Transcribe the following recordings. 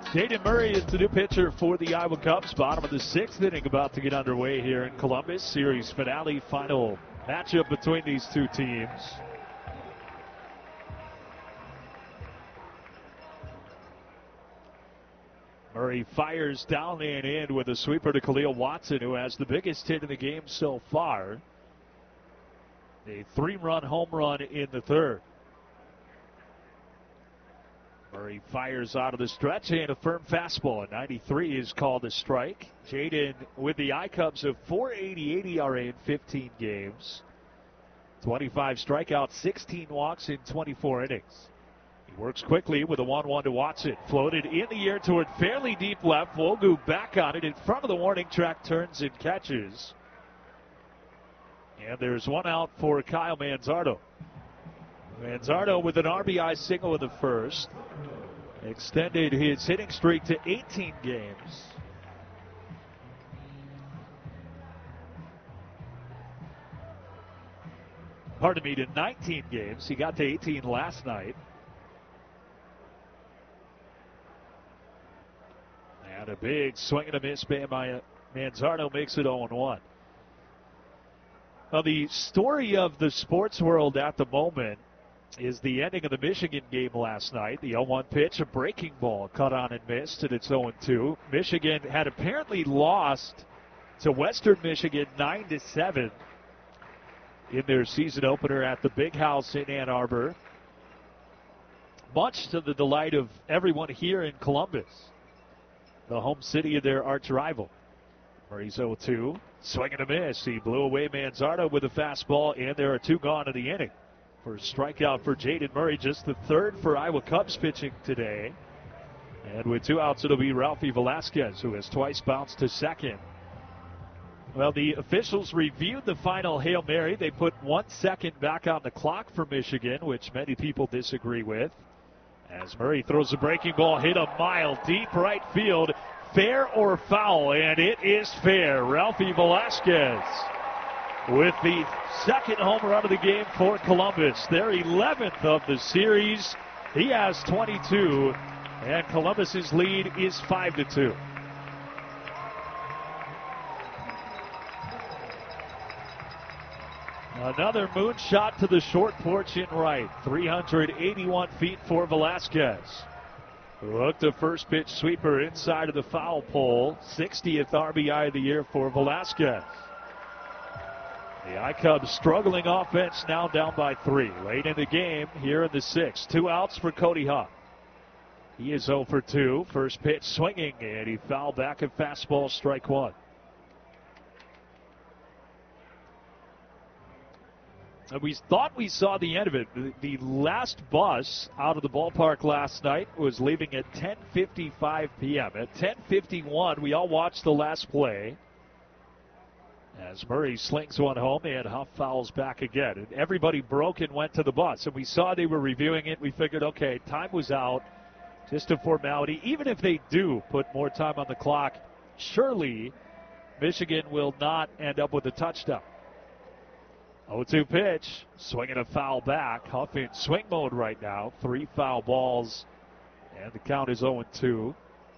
Jaden Murray is the new pitcher for the Iowa Cubs. Bottom of the sixth inning about to get underway here in Columbus. Series finale, final matchup between these two teams. Murray fires down and in with a sweeper to Khalil Watson, who has the biggest hit in the game so far. A 3-run home run in the third. Murray fires out of the stretch and a firm fastball. A 93 is called a strike. Jaden with the I-Cubs of .488 ERA in 15 games. 25 strikeouts, 16 walks in 24 innings. He works quickly with a 1-1 to Watson. Floated in the air toward fairly deep left. Vogu back on it in front of the warning track, turns and catches. And there's one out for Kyle Manzardo. Manzardo with an RBI single in the first. Extended his hitting streak to 18 games. Pardon me, to 19 games. He got to 18 last night. And a big swing and a miss by Manzardo makes it 0-1. Well, the story of the sports world at the moment is the ending of the Michigan game last night. The 0-1 pitch, a breaking ball cut on and missed, and it's 0-2. Michigan had apparently lost to Western Michigan 9-7 in their season opener at the Big House in Ann Arbor, much to the delight of everyone here in Columbus, the home city of their arch rival. Murray's 0-2, swing and a miss. He blew away Manzardo with a fastball, and there are two gone in the inning. First strikeout for Jaden Murray, just the third for Iowa Cubs pitching today. And with two outs, it'll be Ralphie Velasquez, who has twice bounced to second. Well, the officials reviewed the final Hail Mary. They put 1 second back on the clock for Michigan, which many people disagree with. As Murray throws a breaking ball, hit a mile deep right field. Fair or foul? And it is fair. Ralphie Velasquez with the second home run of the game for Columbus. Their 11th of the series. He has 22, and Columbus's lead is 5-2. Another moonshot to the short porch in right. 381 feet for Velasquez. Hooked a first pitch sweeper inside of the foul pole. 60th RBI of the year for Velasquez. The I-Cubs struggling offense, now down by 3. Late in the game here in the 6th. 2 outs for Cody Huff. He is 0 for 2. First pitch swinging, and he fouled back a fastball, strike 1. We thought we saw the end of it. The last bus out of the ballpark last night was leaving at 10:55 p.m. At 10:51, we all watched the last play as Murray slings one home and Huff fouls back again. And everybody broke and went to the bus. And we saw they were reviewing it. We figured, okay, time was out. Just a formality. Even if they do put more time on the clock, surely Michigan will not end up with a touchdown. 0-2 pitch, swinging a foul back. Huff in swing mode right now. 3 foul balls, and the count is 0-2.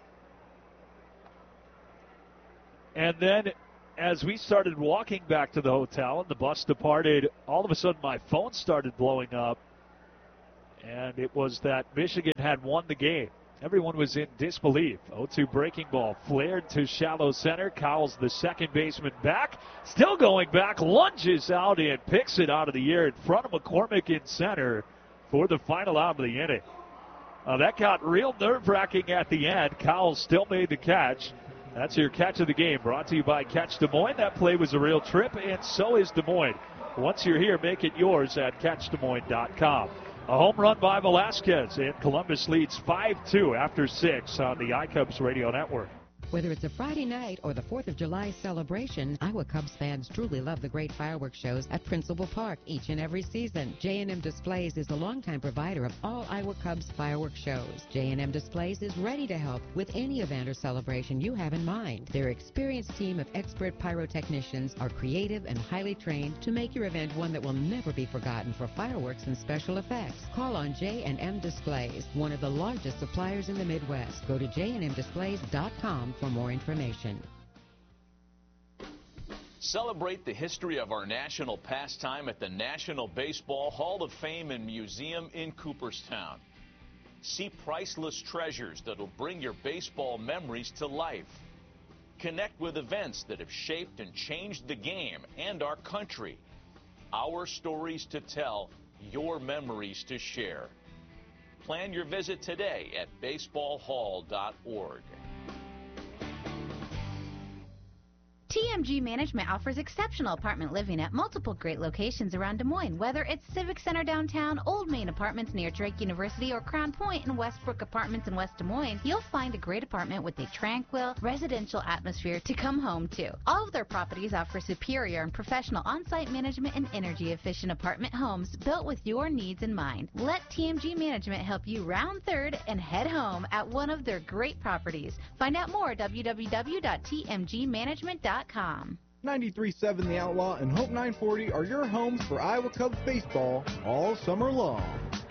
And then as we started walking back to the hotel and the bus departed, all of a sudden my phone started blowing up, and it was that Michigan had won the game. Everyone was in disbelief. 0-2 breaking ball, flared to shallow center. Cowles, the second baseman, back. Still going back, lunges out and picks it out of the air in front of McCormick in center for the final out of the inning. That got real nerve-wracking at the end. Cowles still made the catch. That's your catch of the game, brought to you by Catch Des Moines. That play was a real trip, and so is Des Moines. Once you're here, make it yours at CatchDesMoines.com. A home run by Velasquez, and Columbus leads 5-2 after 6 on the iCubs Radio Network. Whether it's a Friday night or the 4th of July celebration, Iowa Cubs fans truly love the great fireworks shows at Principal Park each and every season. J&M Displays is the longtime provider of all Iowa Cubs fireworks shows. J&M Displays is ready to help with any event or celebration you have in mind. Their experienced team of expert pyrotechnicians are creative and highly trained to make your event one that will never be forgotten for fireworks and special effects. Call on J&M Displays, one of the largest suppliers in the Midwest. Go to jnmdisplays.com for more information. Celebrate the history of our national pastime at the National Baseball Hall of Fame and Museum in Cooperstown. See priceless treasures that'll bring your baseball memories to life. Connect with events that have shaped and changed the game and our country. Our stories to tell, your memories to share. Plan your visit today at baseballhall.org. TMG Management offers exceptional apartment living at multiple great locations around Des Moines. Whether it's Civic Center downtown, Old Main Apartments near Drake University, or Crown Point and Westbrook Apartments in West Des Moines, you'll find a great apartment with a tranquil, residential atmosphere to come home to. All of their properties offer superior and professional on-site management and energy-efficient apartment homes built with your needs in mind. Let TMG Management help you round third and head home at one of their great properties. Find out more at www.tmgmanagement.com. 93.7 The Outlaw and Hope 940 are your homes for Iowa Cubs baseball all summer long.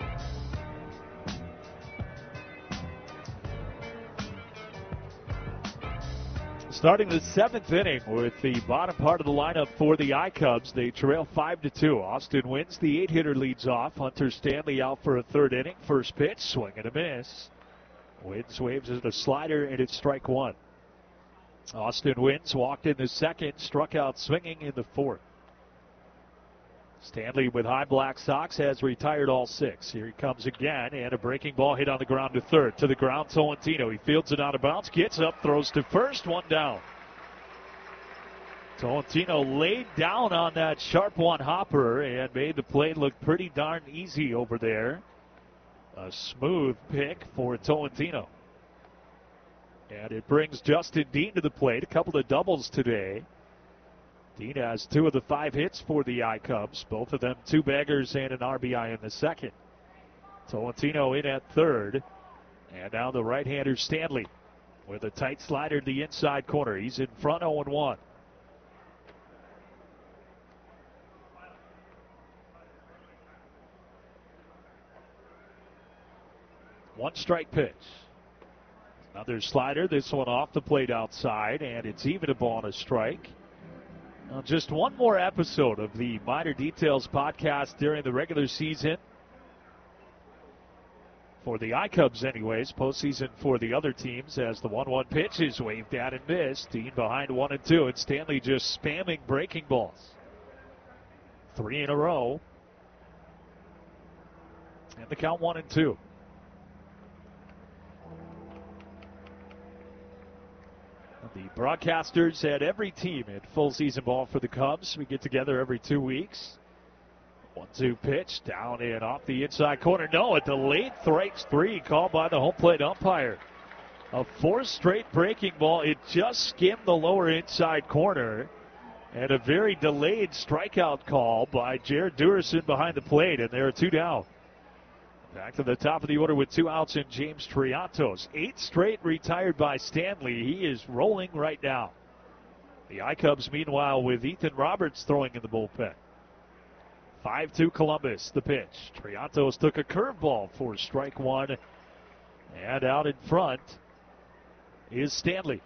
Starting the 7th inning with the bottom part of the lineup for the I-Cubs. They trail 5-2. Austin Wynns, the 8-hitter, leads off. Hunter Stanley out for a third inning. First pitch, swing and a miss. Wynns waves at a slider, and it's strike one. Austin Wynns walked in the second, struck out swinging in the fourth. Stanley with high black socks has retired all six. Here he comes again, and a breaking ball hit on the ground to third. To the ground, Tolentino. He fields it out of bounds, gets up, throws to first, one down. Tolentino laid down on that sharp one hopper and made the play look pretty darn easy over there. A smooth pick for Tolentino. And it brings Justin Dean to the plate. A couple of doubles today. Dean has 2 of the 5 hits for the I-Cubs. Both of them 2 baggers and an RBI in the second. Tolentino in at third. And now the right-hander Stanley with a tight slider to the inside corner. He's in front 0-1. One strike pitch. Another slider, this one off the plate outside, and it's even a ball and a strike. Now, just one more episode of the Minor Details podcast during the regular season. For the I-Cubs anyways, postseason for the other teams as the 1-1 pitch is waved at and missed. Dean behind 1-2, and Stanley just spamming breaking balls. 3 in a row. And the count 1-2. The broadcasters at every team in full season ball for the Cubs. We get together every 2 weeks. 1-2 pitch down and off the inside corner. No, a delayed strike 3 called by the home plate umpire. A 4th straight breaking ball. It just skimmed the lower inside corner. And a very delayed strikeout call by Jared Durison behind the plate. And there are 2 down. Back to the top of the order with 2 outs in James Triantos. 8 straight retired by Stanley. He is rolling right now. The I-Cubs, meanwhile, with Ethan Roberts throwing in the bullpen. 5-2 Columbus, the pitch. Triantos took a curveball for strike one. And out in front is Stanley.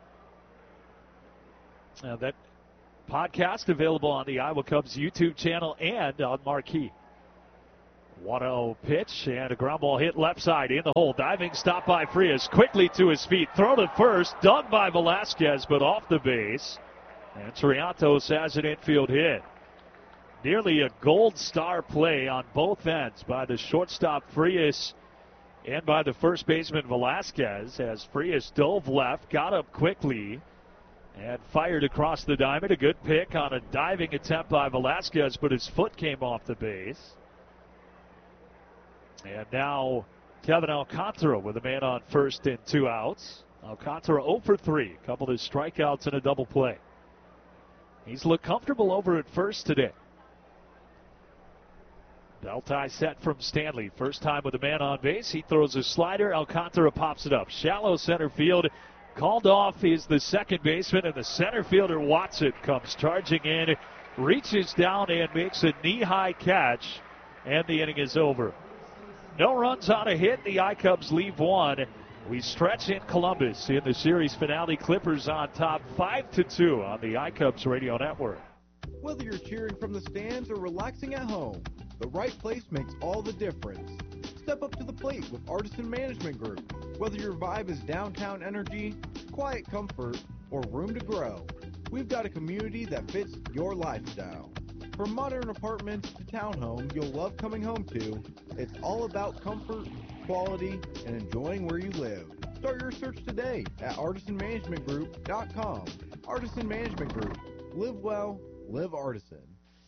Now that podcast available on the Iowa Cubs YouTube channel and on Marquee. 1-0 pitch and a ground ball hit left side in the hole. Diving stop by Frias. Quickly to his feet. Throw to first. Dug by Velasquez, but off the base. And Triantos has an infield hit. Nearly a gold star play on both ends by the shortstop Frias and by the first baseman Velasquez as Frias dove left, got up quickly, and fired across the diamond. A good pick on a diving attempt by Velasquez, but his foot came off the base. And now Kevin Alcantara with a man on first and 2 outs. Alcantara 0 for 3. A couple of strikeouts and a double play. He's looked comfortable over at first today. Belti set from Stanley. First time with a man on base. He throws a slider. Alcantara pops it up. Shallow center field. Called off is the second baseman, and the center fielder Watson comes charging in, reaches down and makes a knee-high catch, and the inning is over. No runs on a hit. The I-Cubs leave one. We stretch in Columbus in the series finale. Clippers on top 5-2 on the I-Cubs radio network. Whether you're cheering from the stands or relaxing at home, the right place makes all the difference. Step up to the plate with Artisan Management Group. Whether your vibe is downtown energy, quiet comfort, or room to grow, we've got a community that fits your lifestyle. From modern apartments to townhomes you'll love coming home to, it's all about comfort, quality, and enjoying where you live. Start your search today at artisanmanagementgroup.com. Artisan Management Group. Live well, live Artisan.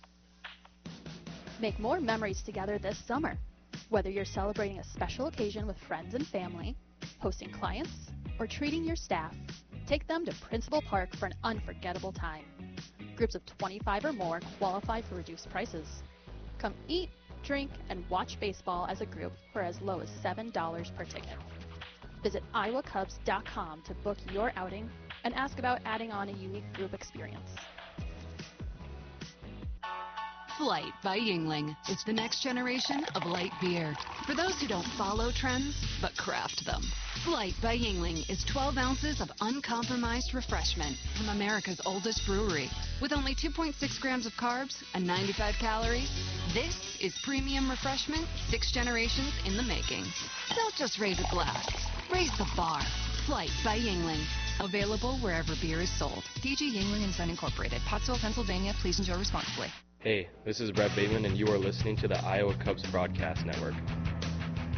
Make more memories together this summer. Whether you're celebrating a special occasion with friends and family, hosting clients, or treating your staff, take them to Principal Park for an unforgettable time. Groups of 25 or more qualify for reduced prices. Come eat, drink, and watch baseball as a group for as low as $7 per ticket. Visit iowacubs.com to book your outing and ask about adding on a unique group experience. Flight by Yuengling is the next generation of light beer. For those who don't follow trends, but craft them. Flight by Yuengling is 12 ounces of uncompromised refreshment from America's oldest brewery. With only 2.6 grams of carbs and 95 calories, this is premium refreshment 6 generations in the making. Don't just raise a glass, raise the bar. Flight by Yuengling. Available wherever beer is sold. DG Yuengling & Son Incorporated, Pottsville, Pennsylvania. Please enjoy responsibly. Hey, this is Brett Bateman, and you are listening to the Iowa Cubs Broadcast Network.